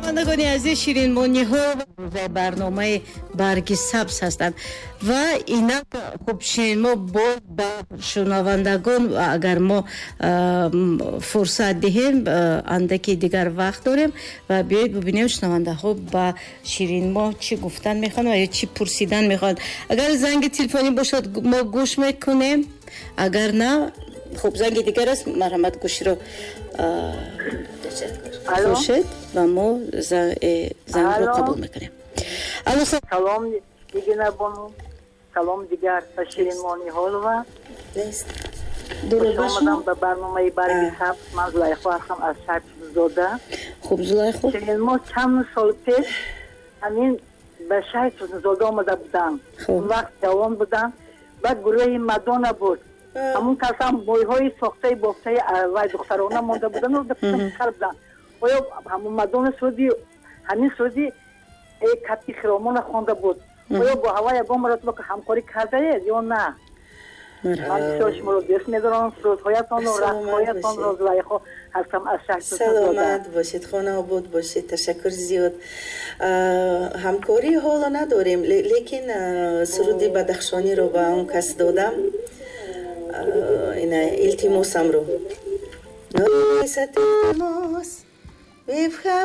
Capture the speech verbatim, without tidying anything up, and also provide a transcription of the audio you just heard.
шунавандагони азиз, ширинмониҳо барномаи барги сабз ҳастанд ва инак хуб ширинмо боз ба шунавандагон агар мо фурсат диҳем андаки дигар вақт дорем ва биёед бубинем шунавандаҳо ба ширинмо чӣ гуфтан мехоҳанд ва ё чӣ пурсидан мехоҳанд. Агар занги телефонӣ бошад мо гӯш мекунем, агар на хуб занги дигар аст, марҳамат гӯширо бошед ва мо зангро қабул мекунем. Алло, салом дигина бону, салом дигар ба ширинмониҳолова. Омадам ба барномаи барги сабз. Ман Зулайхо ҳастам аз Шайхзода. Хуб Зулайхо, ширинмо чанд сол пеш ҳамин ба Шайхзода омада будам. Он вақт ҷавон будам. Баъд гурӯҳи Мадона буд. ҳамун касам бойҳои сохтаи бофтаи вай духтарона монда будан кар будан. оё ҳамун Мадона суруди ҳамин суруди кати хиромона хонда буд. оё бо ҳава ягон маротиба ҳамкорӣ кардаед ё на? ман бисёр шуморо дӯст медорам. сурудҳоятонро рақсҳоятонро Зулайхо ҳастам аз Шайхзода. саломат бошед, хонаобод бошед. Ташаккур зиёд. ҳамкорӣ ҳоло надорем, лекин суруди бадахшониро ба он кас додам. ина илтимосамро